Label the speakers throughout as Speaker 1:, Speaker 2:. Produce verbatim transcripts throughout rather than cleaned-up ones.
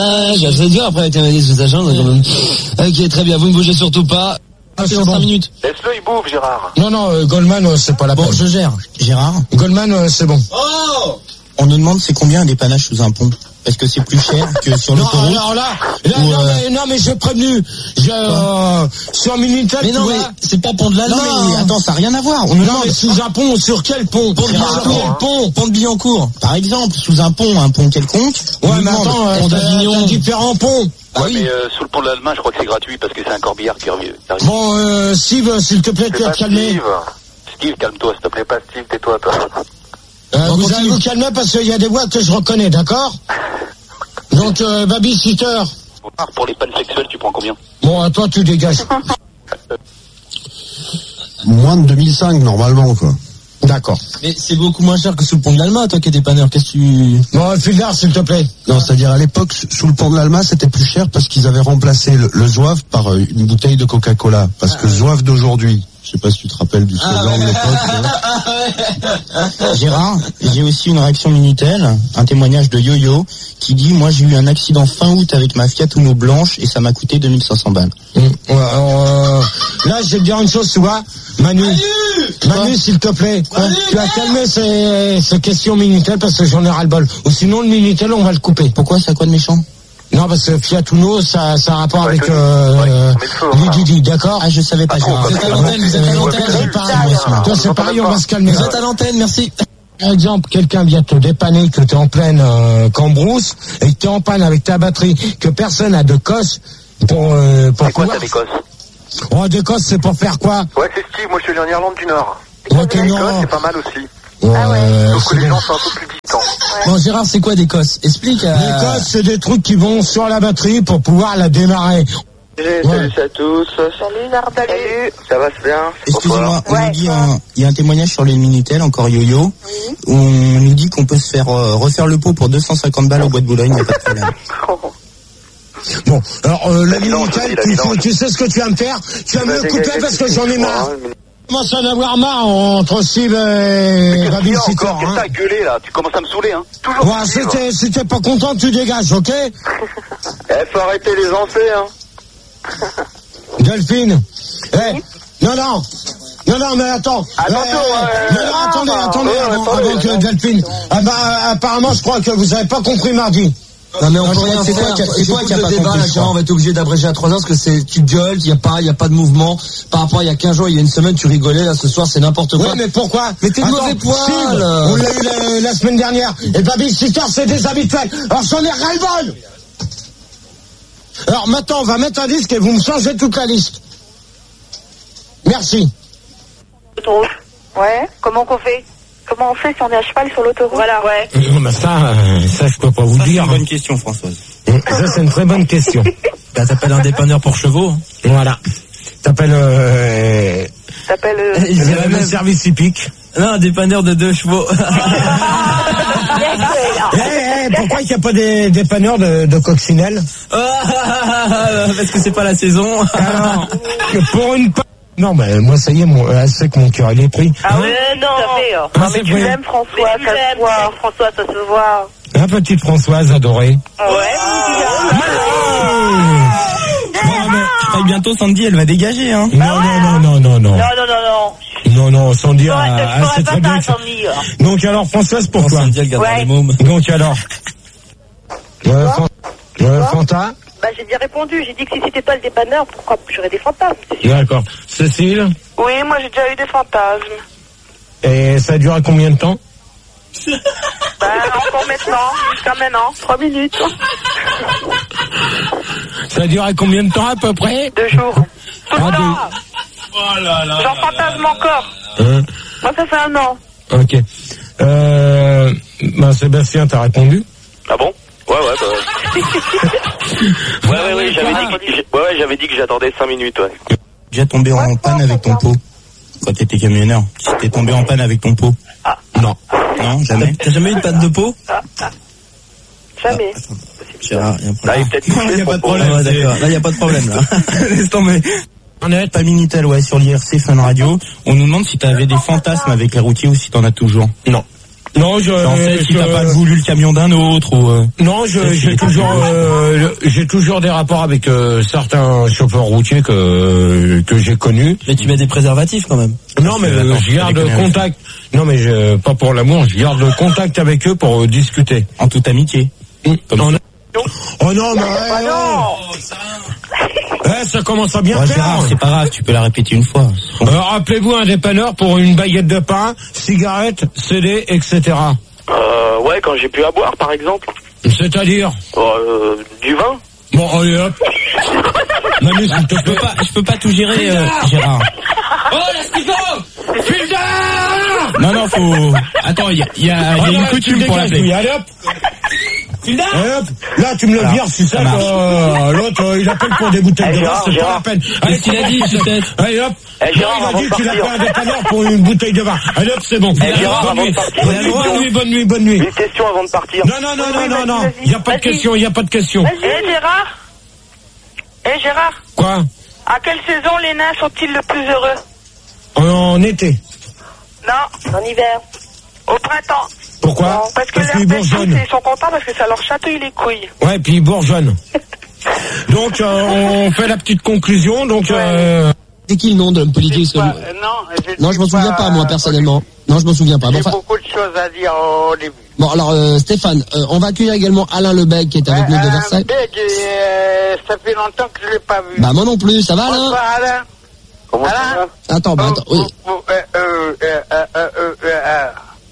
Speaker 1: Ah, j'ai assez dur après avec un indice sous sa chambre, quand même. Ok, très bien, vous ne bougez surtout pas.
Speaker 2: Ah,
Speaker 1: c'est dans
Speaker 2: bon.
Speaker 1: cinq minutes.
Speaker 3: Laisse-le, il bouffe, Gérard.
Speaker 2: Non, non, euh, Goldman, euh, c'est pas la
Speaker 4: Bon,
Speaker 2: peine.
Speaker 4: je gère. Gérard,
Speaker 2: Goldman, euh, c'est bon.
Speaker 1: Oh!
Speaker 4: on nous demande c'est combien un dépannage sous un pont? Est-ce que c'est plus cher que sur
Speaker 2: Non,
Speaker 4: l'autoroute?
Speaker 2: alors là, là
Speaker 4: Ou,
Speaker 2: non,
Speaker 4: euh,
Speaker 2: mais, non, mais j'ai prévenu. J'ai, euh, sur Minitel,
Speaker 4: Mais non,
Speaker 2: tu
Speaker 4: mais
Speaker 2: vois.
Speaker 4: c'est pas pont de l'Allemagne.
Speaker 2: Non,
Speaker 4: Non, mais attends, ça n'a rien à voir. On nous
Speaker 2: Non,
Speaker 4: demande
Speaker 2: mais sous un pont, sur quel pont?
Speaker 4: pont de
Speaker 2: Sur
Speaker 4: Billancourt.
Speaker 2: quel pont?
Speaker 4: Pont de Billancourt. Par exemple, sous un pont, un pont quelconque. on
Speaker 2: Ouais,
Speaker 4: nous
Speaker 2: mais
Speaker 4: demande
Speaker 2: attends, euh,
Speaker 4: pont
Speaker 2: t'as
Speaker 4: d'Avignon.
Speaker 2: t'as différents ponts.
Speaker 4: Ah
Speaker 3: Ouais,
Speaker 4: oui.
Speaker 3: mais euh, sous le pont de l'Allemagne, je crois que c'est gratuit parce que c'est un corbillard qui revient.
Speaker 2: Bon, euh, Steve, s'il te plaît, tu
Speaker 3: C'est
Speaker 2: vas
Speaker 3: pas
Speaker 2: te calmer.
Speaker 3: Steve. Steve, calme-toi, s'il te plaît, pas Steve, tais-toi, toi.
Speaker 2: Euh,
Speaker 4: Bon,
Speaker 2: vous
Speaker 4: continue.
Speaker 2: allez vous calmer parce qu'il y a des voix que je reconnais, d'accord? Donc, euh, babysitter.
Speaker 3: Pour les pannes sexuelles, tu prends combien?
Speaker 2: Bon, à toi, tu dégages.
Speaker 5: Moins de deux mille cinq normalement quoi.
Speaker 2: D'accord.
Speaker 4: Mais c'est beaucoup moins cher que sous le pont de l'Allemagne, toi qui es dépanneur. Qu'est-ce que tu...
Speaker 2: Bon, Fildar, s'il te plaît.
Speaker 5: Non, c'est-à-dire à l'époque sous le pont de l'Alma c'était plus cher parce qu'ils avaient remplacé le, le Zouave par euh, une bouteille de Coca-Cola. Parce que Zouave d'aujourd'hui, je sais pas si tu te rappelles du slogan de l'époque. mais-
Speaker 4: Gérard, j'ai aussi une réaction Minitel, un témoignage de Yo-Yo qui dit moi j'ai eu un accident fin août avec ma Fiat Uno blanche et ça m'a coûté deux mille cinq cents balles.
Speaker 2: Hum, ouais, alors, euh, là, je vais te dire une chose, tu vois. Manu, Manu, s'il te plaît, tu as calmé ces, ces questions Minitel parce que j'en ai ras-le-bol. Ou sinon, le Minitel, on va le couper.
Speaker 4: Pourquoi, ça a quoi de méchant?
Speaker 2: Non, parce que Fiat Uno, ça, ça a un rapport
Speaker 3: Ouais,
Speaker 2: avec
Speaker 3: que-
Speaker 2: euh,
Speaker 3: ouais,
Speaker 2: euh,
Speaker 3: on met le feu, hein.
Speaker 2: Lididi, d'accord?
Speaker 4: Ah, je savais pas, Gérard.
Speaker 3: Vous êtes à
Speaker 4: l'antenne, vous êtes à l'antenne.
Speaker 2: Toi, c'est pareil,
Speaker 3: Putain,
Speaker 2: toi, c'est
Speaker 3: on
Speaker 2: pareil, on
Speaker 3: entend
Speaker 2: va se calmer.
Speaker 4: Vous êtes à l'antenne, merci.
Speaker 2: Par exemple, quelqu'un vient te dépanner, que tu es en pleine euh, cambrousse, et que tu es en panne avec ta batterie, que personne n'a de cosse pour, euh, pour
Speaker 3: C'est quoi
Speaker 2: pouvoir...
Speaker 3: ta l'Écosse?
Speaker 2: Oh, de cosse, c'est pour faire quoi?
Speaker 3: Ouais, c'est Steve, moi je suis en Irlande du Nord.
Speaker 2: Ok,
Speaker 3: L'Écosse,
Speaker 2: non.
Speaker 3: c'est pas mal aussi.
Speaker 2: Ah ouais.
Speaker 3: Sauf que les gens sont un peu plus distants.
Speaker 4: Bon, Gérard, c'est quoi des cosses? Explique. euh,
Speaker 2: Les codes, c'est des trucs qui vont sur la batterie pour pouvoir la démarrer.
Speaker 3: Salut,
Speaker 2: Ouais.
Speaker 3: salut à tous.
Speaker 6: Salut Nardal.
Speaker 3: Salut. Ça va, c'est bien?
Speaker 4: Excusez-moi, on
Speaker 6: Ouais,
Speaker 4: nous dit
Speaker 6: ouais.
Speaker 4: un- il y a un témoignage sur les Minitel, encore Yo-Yo, où on nous dit qu'on peut se faire euh, refaire le pot pour deux cent cinquante balles au bois de Boulogne, il n'y a pas de problème.
Speaker 2: Bon, alors euh, la
Speaker 3: La vidange
Speaker 2: Minitel,
Speaker 3: aussi, la
Speaker 2: tu,
Speaker 3: vidange.
Speaker 2: tu sais ce que tu vas me faire? Tu vas me le couper parce que j'en ai marre.
Speaker 3: Mais
Speaker 2: Je commence à en avoir marre entre Steve et
Speaker 3: qu'est-ce qu'il y a
Speaker 2: Babysitter.
Speaker 3: encore? Qu'est-ce que t'as
Speaker 2: Hein.
Speaker 3: gueulé là? Tu commences à me saouler, hein? Toujours.
Speaker 2: Ouais, si t'es si t'es pas content, tu dégages, ok?
Speaker 3: Eh, faut arrêter les ancêtres, hein?
Speaker 2: Delphine. Eh, non, non. Non, non, mais attends.
Speaker 3: Attention,
Speaker 2: Eh,
Speaker 3: euh,
Speaker 2: non, non, attendez,
Speaker 3: ah,
Speaker 2: attendez,
Speaker 3: ouais,
Speaker 2: avant,
Speaker 3: attendez,
Speaker 2: avant que
Speaker 3: ouais.
Speaker 2: Delphine. Ah bah, apparemment, je crois que vous avez pas compris mardi.
Speaker 1: Non mais on
Speaker 4: Non,
Speaker 1: peut
Speaker 4: je
Speaker 1: rien
Speaker 4: crois que c'est
Speaker 1: faire.
Speaker 4: toi qui a- c'est toi
Speaker 1: J'écoute
Speaker 4: qui a
Speaker 1: le
Speaker 4: pas
Speaker 1: débat,
Speaker 4: compris,
Speaker 1: là,
Speaker 4: je
Speaker 1: Gérard,
Speaker 4: crois.
Speaker 1: on va être obligé d'abréger à trois heures parce que c'est, tu gueules, il y a pas, il y a pas de mouvement. Par rapport à il y a quinze jours, il y a une semaine, tu rigolais, là, ce soir, c'est n'importe quoi.
Speaker 2: Oui, mais pourquoi?
Speaker 1: Mais t'es de
Speaker 2: Attends,
Speaker 1: mauvais poil.
Speaker 2: Steve, on l'a eu la, la semaine dernière. Et Babysitter, c'est des habituels. Alors j'en ai ras-le-bol. Alors maintenant, on va mettre un disque et vous me changez toute la liste. Merci.
Speaker 6: Autoroute. Ouais. Comment qu'on fait? Comment on fait si on est à cheval sur l'autoroute? Voilà, ouais.
Speaker 2: Non, mais ça, euh, ça, je peux pas vous
Speaker 4: Ça, c'est
Speaker 2: dire.
Speaker 4: une bonne question, Françoise.
Speaker 2: Ça, c'est une très bonne question.
Speaker 4: Bah, t'appelles un dépanneur pour chevaux.
Speaker 2: Voilà. T'appelles euh,
Speaker 6: T'appelles. Euh...
Speaker 4: Il dirait
Speaker 2: le
Speaker 4: même-
Speaker 2: service hippique.
Speaker 4: Non, un dépanneur de deux chevaux.
Speaker 2: Eh, eh, pourquoi il n'y a pas des dépanneurs de, de coccinelle?
Speaker 4: Parce que c'est pas la saison.
Speaker 2: Alors, que pour une pa- Non, mais moi, ça y est, mon, elle sait que mon cœur, il est pris.
Speaker 6: Ah ouais, non.
Speaker 2: Ah,
Speaker 6: Non,
Speaker 2: c'est
Speaker 6: mais tu
Speaker 2: vrai.
Speaker 6: l'aimes, François. Ça se voit. François, ça se voit.
Speaker 2: La petite Françoise adorée.
Speaker 6: Ouais.
Speaker 4: Je paye bientôt Sandy, elle va dégager, hein.
Speaker 2: Non, non, non, non, non, non.
Speaker 6: Non, non, non, non.
Speaker 2: Non, non, sans dire,
Speaker 6: Ouais,
Speaker 2: ah,
Speaker 6: je
Speaker 2: ah, c'est
Speaker 6: ferai
Speaker 2: très
Speaker 6: pas
Speaker 2: bien.
Speaker 6: ça,
Speaker 2: que-
Speaker 6: Sandy. là.
Speaker 2: Donc alors, Françoise, pour toi.
Speaker 4: Sandy, elle gardera
Speaker 6: Ouais.
Speaker 4: les mômes.
Speaker 2: Donc alors. Ouais, Fan- ouais, Fanta.
Speaker 6: Bah, j'ai bien répondu. J'ai dit que si c'était pas le dépanneur, pourquoi j'aurais des fantasmes? c'est sûr.
Speaker 2: D'accord. Cécile.
Speaker 6: Oui, moi, j'ai déjà eu des fantasmes.
Speaker 2: Et ça a duré combien de temps?
Speaker 6: Bah, encore maintenant, jusqu'à maintenant. Trois minutes.
Speaker 2: Ça a duré combien de temps à peu près?
Speaker 6: Deux jours. Tout
Speaker 2: Ah,
Speaker 6: le
Speaker 2: deux-
Speaker 6: temps. J'en fantasme encore.
Speaker 2: Hein.
Speaker 6: Moi, ça fait un an.
Speaker 2: Ok. Euh, ben Sébastien, t'as répondu?
Speaker 3: Ah bon? Ouais, ouais, bah. ouais, ouais, ouais, j'avais dit que, j'ai- ouais, ouais, j'avais dit que j'attendais cinq minutes, ouais.
Speaker 4: Déjà tombé en panne avec ton pot. Quand t'étais camionneur. T'es tombé en panne avec ton pot.
Speaker 2: Non.
Speaker 4: Non, jamais. T'as jamais eu de panne de pot?
Speaker 6: Jamais.
Speaker 4: Gérard, y a un
Speaker 3: Là, il
Speaker 4: problème.
Speaker 3: est peut-être
Speaker 4: Non, y a pas de problème.
Speaker 3: Ouais,
Speaker 4: Ouais, d'accord. Là, y a pas de problème, là. Laisse tomber. On est pas Minitel, ouais, sur l'I R C Fun Radio. On nous demande si t'avais des fantasmes avec les routiers ou si t'en as toujours.
Speaker 2: Non. Non, je.
Speaker 7: En fait,
Speaker 2: je
Speaker 7: si t'as pas voulu le camion d'un autre ou. Euh...
Speaker 2: Non, je, j'ai toujours, euh, j'ai toujours des rapports avec euh, certains chauffeurs routiers que que j'ai connus.
Speaker 7: Mais tu mets des préservatifs quand même.
Speaker 2: Non, mais euh, je garde contact. Non, mais je, pas pour l'amour. Je garde contact avec eux pour euh, discuter.
Speaker 7: En toute amitié.
Speaker 2: Mmh. On a... Oh non, mais
Speaker 6: Ah non.
Speaker 2: eh, ça commence à bien
Speaker 7: Ouais,
Speaker 2: faire.
Speaker 7: Gérard, c'est pas grave, tu peux la répéter une fois.
Speaker 2: Euh, rappelez-vous un dépanneur pour une baguette de pain, cigarette, C D, et cetera.
Speaker 3: Euh, ouais, quand j'ai pu à boire, par exemple.
Speaker 2: C'est-à-dire
Speaker 3: Euh, du vin.
Speaker 2: Bon, allez hop. Manu, s'il te
Speaker 7: Je peux
Speaker 2: plaît.
Speaker 7: pas, je peux pas tout gérer, euh, Gérard.
Speaker 2: Oh, l'astico Filda
Speaker 7: Non, non, faut. Attends, il y a, y a, y a une coutume pour l'appeler.
Speaker 2: Allez hop. Filda hop. Là, tu me le vires, si ça, euh, l'autre, euh, il appelle pour des bouteilles
Speaker 3: Eh,
Speaker 2: de vin,
Speaker 3: Gérard,
Speaker 2: c'est pas
Speaker 3: Gérard.
Speaker 2: la peine.
Speaker 7: Qu'est-ce qu'il a dit, Sucette?
Speaker 2: Allez hop.
Speaker 3: Eh, Gérard,
Speaker 2: Non, il
Speaker 3: avant
Speaker 2: a dit
Speaker 3: de
Speaker 2: qu'il
Speaker 3: partir.
Speaker 2: appelle un dépanneur pour une bouteille de vin. Allez hop, c'est bon.
Speaker 3: Eh, Gérard,
Speaker 2: bonne
Speaker 3: avant
Speaker 2: nuit.
Speaker 3: de partir,
Speaker 2: Bonne
Speaker 3: une
Speaker 2: nuit, bonne
Speaker 3: question.
Speaker 2: nuit, bonne nuit, bonne nuit.
Speaker 3: Une question avant de partir.
Speaker 2: Non, non, non, non, non, non. Il n'y a pas de question, il n'y a pas de question.
Speaker 6: Eh Gérard Eh Gérard,
Speaker 2: Quoi?
Speaker 6: à quelle saison les nains sont-ils le plus heureux?
Speaker 2: En été.
Speaker 6: Non, en hiver. Au printemps.
Speaker 2: Pourquoi?
Speaker 6: Parce que
Speaker 2: qu'ils
Speaker 6: l'air pêche,
Speaker 2: bourgeonnent.
Speaker 6: ils sont contents parce que ça leur chatouille les couilles.
Speaker 2: Ouais, puis ils bourgeonnent. Donc, euh, on fait la petite conclusion. Donc, euh...
Speaker 1: C'est qui le nom de l'homme politique?
Speaker 8: Pas,
Speaker 1: Parce que-
Speaker 8: euh, non, je,
Speaker 1: Non, je m'en souviens pas, moi, personnellement. Non, je m'en souviens pas. Bon,
Speaker 8: J'ai
Speaker 1: enfin,
Speaker 8: beaucoup de choses à dire au début.
Speaker 1: bon alors, euh, Stéphane, euh, on va accueillir également Alain Lebeg qui est avec nous de
Speaker 8: Alain
Speaker 1: Versailles.
Speaker 8: Beg, euh, ça fait longtemps que je l'ai pas vu.
Speaker 1: Bah, moi non plus, ça va, Alain?
Speaker 8: Bonsoir, Alain.
Speaker 3: Comment ça
Speaker 8: Alain
Speaker 3: va?
Speaker 1: Attends, bah, attends, oui.
Speaker 8: Oh, oh, oh, euh, euh, euh, euh, euh, euh, euh,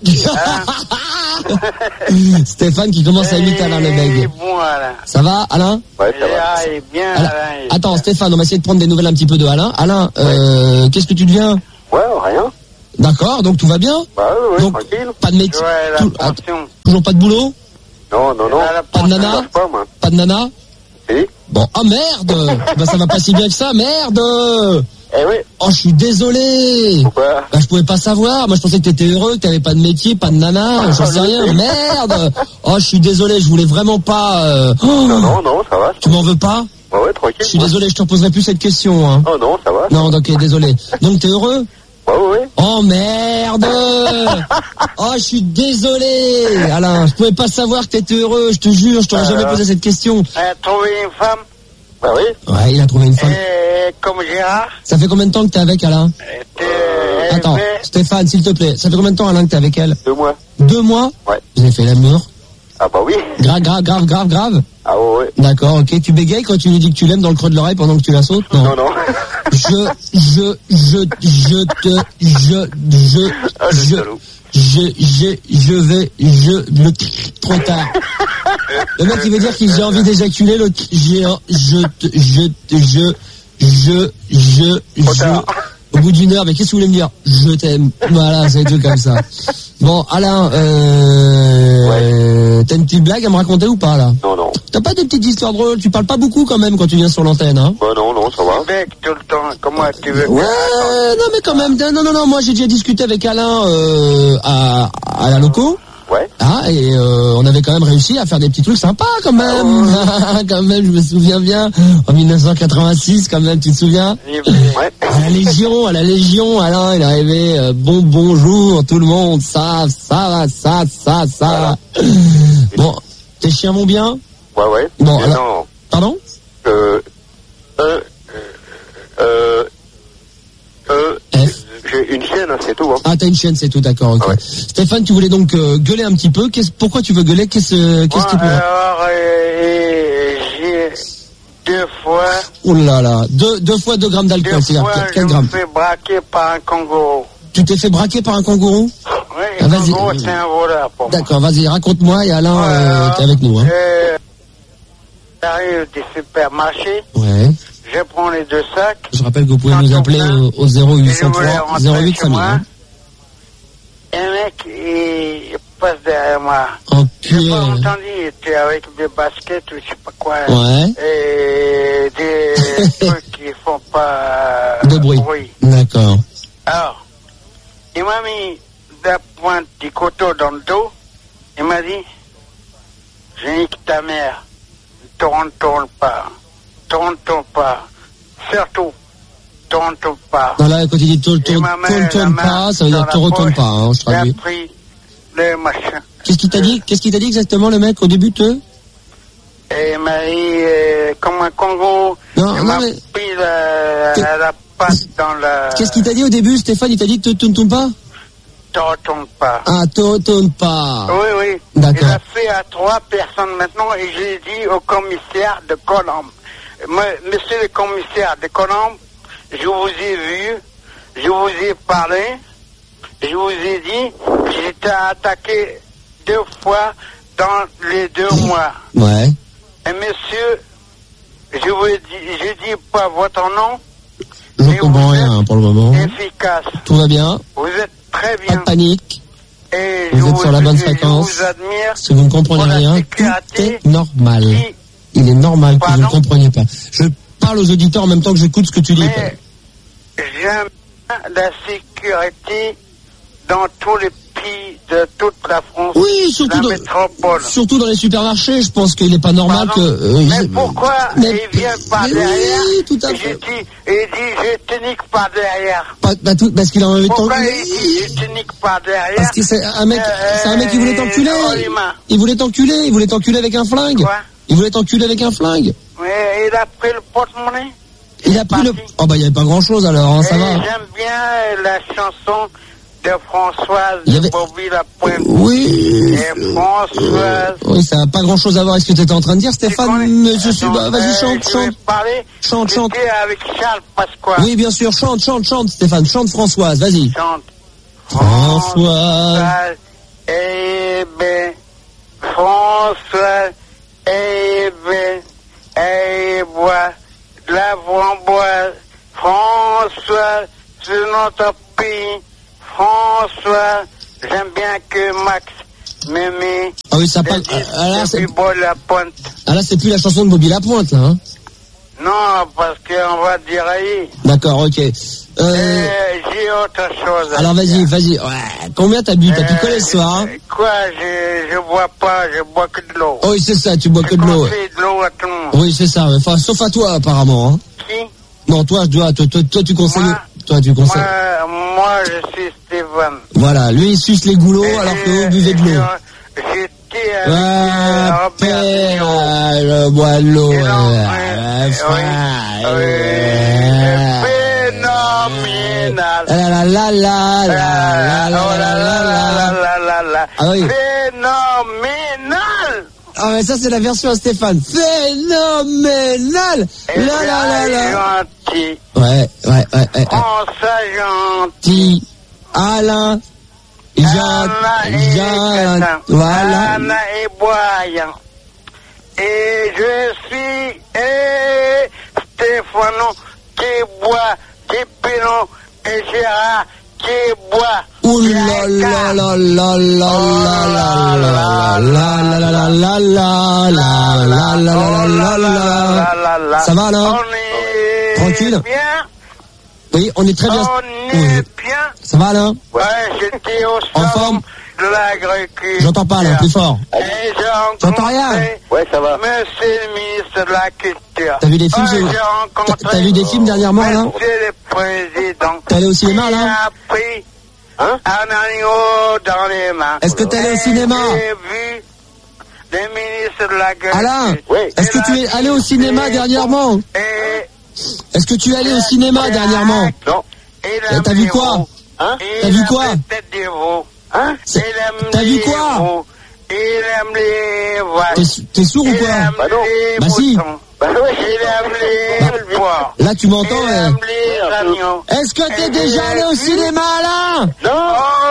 Speaker 1: Stéphane qui commence à imiter Alain
Speaker 8: Eh,
Speaker 1: Lebeg.
Speaker 8: bon, Alain.
Speaker 1: Ça va, Alain?
Speaker 3: Ouais, ça va.
Speaker 8: Ah, il est bien,
Speaker 1: Alain.
Speaker 8: Alain. il est
Speaker 1: Attends,
Speaker 8: bien.
Speaker 1: Stéphane, on va essayer de prendre des nouvelles un petit peu de Alain. Alain, euh, qu'est-ce que tu deviens?
Speaker 3: Ouais, rien.
Speaker 1: D'accord, donc tout va bien?
Speaker 3: Bah ouais, ouais,
Speaker 1: Donc,
Speaker 3: tranquille.
Speaker 1: pas de métier?
Speaker 8: Ouais, la
Speaker 1: tout- att-
Speaker 8: pension.
Speaker 1: toujours pas de boulot?
Speaker 3: Non, non, non.
Speaker 8: Ah, la
Speaker 1: Pas de
Speaker 8: pension.
Speaker 1: nana?
Speaker 3: Je cherche pas, moi.
Speaker 1: Pas de nana?
Speaker 3: Si.
Speaker 1: Bon, oh merde! Bah ça va pas si bien que ça, merde!
Speaker 3: Eh oui.
Speaker 1: Oh, je suis désolé!
Speaker 3: Pourquoi?
Speaker 1: Bah, je pouvais pas savoir. Moi, je pensais que t'étais heureux, que t'avais pas de métier, pas de nana, j'en sais rien. Merde! Oh, je suis désolé, je voulais vraiment pas, euh... oh,
Speaker 3: Non, non, non, ça va.
Speaker 1: tu m'en veux pas?
Speaker 3: Ouais, ouais, tranquille.
Speaker 1: Je suis
Speaker 3: moi.
Speaker 1: désolé, je te reposerai plus cette question, hein.
Speaker 3: Oh non, ça va.
Speaker 1: Non, donc, désolé. Donc, t'es heureux?
Speaker 3: Ouais, ouais, ouais.
Speaker 1: Oh merde! Oh, je suis désolé, Alain. Je pouvais pas savoir que t'étais heureux. Je te jure, je t'aurais
Speaker 3: Euh.
Speaker 1: jamais posé cette question.
Speaker 8: Euh, trouver une femme,
Speaker 3: Bah oui.
Speaker 1: Ouais, il a trouvé une femme.
Speaker 8: euh, comme Gérard.
Speaker 1: Ça fait combien de temps que t'es avec Alain?
Speaker 8: Euh, elle
Speaker 1: Attends,
Speaker 8: fait-
Speaker 1: Stéphane, s'il te plaît. Ça fait combien de temps, Alain, que t'es avec elle?
Speaker 3: Deux mois.
Speaker 1: Deux mois?
Speaker 3: Ouais.
Speaker 1: Vous avez fait l'amour?
Speaker 3: Ah bah oui.
Speaker 1: Grave, grave, grave, grave, grave.
Speaker 3: Ah ouais, ouais.
Speaker 1: D'accord, ok. Tu bégayes quand tu lui dis que tu l'aimes dans le creux de l'oreille pendant que tu la sautes? Non.
Speaker 3: Non, non.
Speaker 1: Je, je, je, je te, je, je,
Speaker 3: Ah, le
Speaker 1: je,
Speaker 3: salaud.
Speaker 1: je, je, je vais, je, le, trop tard. Le mec, il veut dire qu'il j'ai envie d'éjaculer, l'autre, j'ai, un- je, te, je, te, je, je, je,
Speaker 3: Trop
Speaker 1: je,
Speaker 3: tard.
Speaker 1: au bout d'une heure, mais qu'est-ce que vous voulez me dire? Je t'aime. Voilà, c'est des trucs comme ça. Bon, Alain, euh, t'as une petite blague à me raconter ou pas, là?
Speaker 3: Non, non.
Speaker 1: T'as pas des petites histoires drôles? Tu parles pas beaucoup quand même quand tu viens sur l'antenne, hein?
Speaker 3: Bah non, non, ça va.
Speaker 8: Avec tout le temps, comment tu veux
Speaker 1: Ouais, non mais quand même, non, non, non, moi j'ai déjà discuté avec Alain euh, à, à la loco.
Speaker 3: Ouais.
Speaker 1: Ah, et euh, on avait quand même réussi à faire des petits trucs sympas quand même. Quand même, je me souviens bien. En mille neuf cent quatre-vingt-six, quand même, tu te souviens?
Speaker 3: Ouais.
Speaker 1: À la Légion, à la Légion, Alain, il est arrivé, euh, bon bonjour tout le monde, ça, ça va, ça, ça, ça. Bon, tes chiens vont bien?
Speaker 3: Ouais, ouais.
Speaker 1: Bon,
Speaker 3: Mais
Speaker 1: alors-
Speaker 3: non.
Speaker 1: Pardon?
Speaker 3: Euh, euh, euh, euh,
Speaker 1: F.
Speaker 3: j'ai une chienne, hein, c'est tout, hein.
Speaker 1: Ah, t'as une chienne, c'est tout, d'accord, ok.
Speaker 3: Ouais.
Speaker 1: Stéphane, tu voulais donc euh, gueuler un petit peu. Qu'est-ce, pourquoi tu veux gueuler? Qu'est-ce, qu'est-ce qui
Speaker 8: Moi,
Speaker 1: pourrait...
Speaker 8: alors, euh, j'ai deux fois,
Speaker 1: Oh là là, deux, deux fois deux grammes
Speaker 8: deux
Speaker 1: d'alcool, c'est-à-dire
Speaker 8: fois,
Speaker 1: quel-
Speaker 8: je
Speaker 1: quel
Speaker 8: me
Speaker 1: gramme?
Speaker 8: fais braquer par un kangourou.
Speaker 1: Tu t'es fait braquer par un kangourou?
Speaker 8: Oui,
Speaker 1: Ah,
Speaker 8: un
Speaker 1: vas-y.
Speaker 8: kangourou, c'est un voleur pour moi.
Speaker 1: D'accord, vas-y, raconte-moi et Alain, euh, t'es avec nous, hein.
Speaker 8: Euh, J'arrive des supermarchés,
Speaker 1: Ouais.
Speaker 8: je prends les deux sacs.
Speaker 1: Je rappelle que vous pouvez
Speaker 8: Quand
Speaker 1: nous
Speaker 8: on
Speaker 1: appeler
Speaker 8: vient,
Speaker 1: au, au zéro huit
Speaker 8: et je
Speaker 1: cent
Speaker 8: voulais
Speaker 1: trois
Speaker 8: rentrer
Speaker 1: zéro huit
Speaker 8: chez
Speaker 1: cinq mille.
Speaker 8: moi.
Speaker 1: Hein.
Speaker 8: Un mec, il passe derrière moi.
Speaker 1: Oh,
Speaker 8: J'ai pas
Speaker 1: putain.
Speaker 8: entendu, il était avec des baskets ou je sais pas quoi.
Speaker 1: Ouais.
Speaker 8: Et des trucs qui font pas
Speaker 1: De bruit. D'accord.
Speaker 8: Alors, il m'a mis la pointe du couteau dans le dos. Il m'a dit, je nique ta mère. Ne te retourne pas. Ne te retourne pas. Surtout, ne te retourne pas.
Speaker 1: Non, là, quand il dit te
Speaker 8: Et
Speaker 1: retourne
Speaker 8: ma main, la
Speaker 1: retourne
Speaker 8: main
Speaker 1: pas, ça veut
Speaker 8: dans
Speaker 1: dire
Speaker 8: la
Speaker 1: te retourne
Speaker 8: poche,
Speaker 1: pas, hein, je
Speaker 8: il a
Speaker 1: traduis.
Speaker 8: pris le machin.
Speaker 1: Qu'est-ce qu'il t'a dit? Qu'est-ce qu'il t'a dit exactement, le mec, au début, te?
Speaker 8: Et il m'a dit, euh, comme un Congo,
Speaker 1: Non,
Speaker 8: il
Speaker 1: non,
Speaker 8: m'a
Speaker 1: mais-
Speaker 8: pris la,
Speaker 1: Que-
Speaker 8: la, la patte dans la...
Speaker 1: Qu'est-ce qu'il t'a dit au début, Stéphane? Il t'a dit que tu ne tournes pas?
Speaker 8: Te retourne pas.
Speaker 1: Ah, te tourne pas.
Speaker 8: Oui, oui.
Speaker 1: D'accord.
Speaker 8: Il a fait à trois personnes maintenant et j'ai dit au commissaire de Colombe, Me- monsieur le commissaire de Colombe, je vous ai vu, je vous ai parlé, je vous ai dit que j'étais attaqué deux fois dans les deux mois.
Speaker 1: Ouais.
Speaker 8: Et monsieur, je vous dis, je dis pas votre nom,
Speaker 1: Je
Speaker 8: mais
Speaker 1: comprends
Speaker 8: vous
Speaker 1: rien pour le moment.
Speaker 8: êtes efficace.
Speaker 1: Tout va bien.
Speaker 8: Vous êtes très
Speaker 1: Pas
Speaker 8: bien.
Speaker 1: de panique.
Speaker 8: Et
Speaker 1: Vous
Speaker 8: je
Speaker 1: êtes sur la bonne
Speaker 8: je
Speaker 1: fréquence.
Speaker 8: vous admire.
Speaker 1: Si vous ne comprenez
Speaker 8: pour la
Speaker 1: rien, tout
Speaker 8: sécurité
Speaker 1: est normal.
Speaker 8: qui-
Speaker 1: Il est normal que vous ne
Speaker 8: Pardon
Speaker 1: compreniez pas. Je parle aux auditeurs en même temps que j'écoute ce que tu dis.
Speaker 8: Mais j'aime bien la sécurité dans tous les pays de toute la France,
Speaker 1: Oui, surtout
Speaker 8: la
Speaker 1: dans,
Speaker 8: métropole.
Speaker 1: surtout dans les supermarchés. Je pense qu'il n'est pas normal
Speaker 8: Pardon
Speaker 1: que... euh,
Speaker 8: mais
Speaker 1: il-
Speaker 8: pourquoi
Speaker 1: mais-
Speaker 8: il vient par
Speaker 1: mais
Speaker 8: derrière?
Speaker 1: Oui, tout à
Speaker 8: J'ai
Speaker 1: fait.
Speaker 8: dit, il dit, je te nique par derrière.
Speaker 1: Pas- bah, tout- parce qu'il a envie de
Speaker 8: Pourquoi
Speaker 1: t'enculer.
Speaker 8: il dit, je te nique par derrière?
Speaker 1: Parce que c'est un mec,
Speaker 8: Euh,
Speaker 1: c'est un mec qui voulait t'enculer.
Speaker 8: oh, les mains.
Speaker 1: Il voulait t'enculer, il voulait t'enculer avec un flingue.
Speaker 8: Quoi?
Speaker 1: Il voulait t'enculer avec un flingue.
Speaker 8: Mais il a pris le porte-monnaie.
Speaker 1: Il a pris le...
Speaker 8: parti.
Speaker 1: Oh bah il n'y avait pas grand chose alors, hein, ça
Speaker 8: Et
Speaker 1: va.
Speaker 8: j'aime bien la chanson de Françoise
Speaker 1: Il y avait-
Speaker 8: Bobby Lapointe.
Speaker 1: Oui.
Speaker 8: Et Françoise...
Speaker 1: Oui, ça n'a pas grand chose à voir avec ce que tu étais en train de dire, Stéphane. Je suis... Bah, vas-y, chante,
Speaker 8: je vais
Speaker 1: chante.
Speaker 8: parler.
Speaker 1: Chante, chante.
Speaker 8: J'étais avec Charles Pasqua.
Speaker 1: Oui, bien sûr, chante, chante, chante, Stéphane. Chante Françoise, vas-y.
Speaker 8: Chante.
Speaker 1: Françoise.
Speaker 8: Eh ben, Françoise, eh ben, eh bois, la framboise, François, c'est notre pays, François, j'aime bien que Max m'aimait.
Speaker 1: Ah oui, ça pas... Ah là, c'est...
Speaker 8: la pointe.
Speaker 1: Ah là, c'est plus la chanson de Bobby Lapointe, là, hein.
Speaker 8: Non, parce qu'on va dérailler.
Speaker 1: D'accord, ok. Euh...
Speaker 8: Euh, j'ai autre chose. à
Speaker 1: Alors vas-y,
Speaker 8: dire.
Speaker 1: vas-y. Ouais. Combien t'as bu? T'as picolé ce soir, hein?
Speaker 8: Quoi, je, je bois pas, je bois que de l'eau.
Speaker 1: Oh oui, c'est ça, tu bois que de
Speaker 8: Je
Speaker 1: l'eau.
Speaker 8: conseille de l'eau à tout le monde.
Speaker 1: Oui, c'est ça. Enfin, sauf à toi, apparemment, hein.
Speaker 8: Qui?
Speaker 1: Non, toi, je dois, toi, toi, toi, tu conseilles...
Speaker 8: Moi,
Speaker 1: Toi, tu conseilles...
Speaker 8: Moi, moi, je suis Stéphane.
Speaker 1: Voilà, lui, il suce les goulots
Speaker 8: Et
Speaker 1: alors que
Speaker 8: j'ai-
Speaker 1: vous buvez de l'eau.
Speaker 8: j'ai- J'étais avec
Speaker 1: Ouais,
Speaker 8: euh, Robert
Speaker 1: père,
Speaker 8: Pignon.
Speaker 1: euh, je bois de l'eau.
Speaker 8: Et non,
Speaker 1: euh,
Speaker 8: oui,
Speaker 1: frère,
Speaker 8: oui,
Speaker 1: euh,
Speaker 8: phénoménal.
Speaker 1: La la la la la la
Speaker 8: Ah,
Speaker 1: la
Speaker 8: oh
Speaker 1: la la la.
Speaker 8: la la la.
Speaker 1: Ah oui.
Speaker 8: Phénoménal.
Speaker 1: Ah mais ça c'est la version à Stéphane. Phénoménal.
Speaker 8: Et
Speaker 1: La la la la.
Speaker 8: gentil.
Speaker 1: Ouais, ouais, ouais, ouais. ouais.
Speaker 8: François gentil.
Speaker 1: Petit Alain. Jean,
Speaker 8: Anna et
Speaker 1: Jean,
Speaker 8: Gatin.
Speaker 1: voilà.
Speaker 8: Anna et Boyan. Et je suis eh, Stéphano qui boit, qui Pino et Gérard qui boit.
Speaker 1: Ouh là là là là là là là là là là là là là là là là. Ça va là?
Speaker 8: On est
Speaker 1: Tranquille?
Speaker 8: bien.
Speaker 1: Oui, on est très bien.
Speaker 8: On
Speaker 1: Oui.
Speaker 8: est bien.
Speaker 1: Ça va là?
Speaker 8: Ouais, j'étais au
Speaker 1: En
Speaker 8: salon
Speaker 1: forme?
Speaker 8: de l'agriculture.
Speaker 1: J'entends pas là, plus fort.
Speaker 8: Et j'ai
Speaker 1: J'entends rien.
Speaker 8: rencontré
Speaker 3: Ouais, ça va.
Speaker 8: Monsieur le ministre de la Culture.
Speaker 1: T'as vu des films,
Speaker 8: Ouais,
Speaker 1: j'ai-
Speaker 8: j'ai rencontré
Speaker 1: T'as- t'as vu des films dernièrement, là?
Speaker 8: Monsieur le Président.
Speaker 1: T'es allé au cinéma, là?
Speaker 8: Il a pris
Speaker 3: Hein
Speaker 8: un agneau dans les mains.
Speaker 1: Est-ce que t'es allé au
Speaker 8: Et
Speaker 1: cinéma?
Speaker 8: J'ai vu le ministre de la Culture.
Speaker 1: Alain,
Speaker 3: Oui.
Speaker 1: est-ce que tu es allé au cinéma dernièrement?
Speaker 8: Et
Speaker 1: Est-ce que tu es allé au cinéma dernièrement?
Speaker 3: Non.
Speaker 8: il
Speaker 1: Eh,
Speaker 8: aime
Speaker 1: t'as vu
Speaker 8: les
Speaker 1: quoi?
Speaker 8: veaux.
Speaker 3: Hein?
Speaker 8: Il
Speaker 1: T'as vu
Speaker 8: aime
Speaker 1: quoi?
Speaker 8: les têtes des veaux.
Speaker 3: Hein?
Speaker 1: C'est-
Speaker 8: Il aime
Speaker 1: T'as vu
Speaker 8: les
Speaker 1: quoi?
Speaker 8: veaux. Il aime les vaches.
Speaker 1: T'es t'es sourd ou
Speaker 8: Il
Speaker 1: quoi?
Speaker 8: aime
Speaker 3: Bah non.
Speaker 8: les
Speaker 1: Bah si.
Speaker 8: moutons.
Speaker 3: Bah ouais.
Speaker 8: Il aime les
Speaker 1: Bah,
Speaker 8: porcs.
Speaker 1: Là, tu m'entends,
Speaker 8: Il
Speaker 1: hein?
Speaker 8: aime les agneaux.
Speaker 1: Est-ce que t'es déjà allé au cinéma, Alain?
Speaker 3: Non.
Speaker 8: Oh,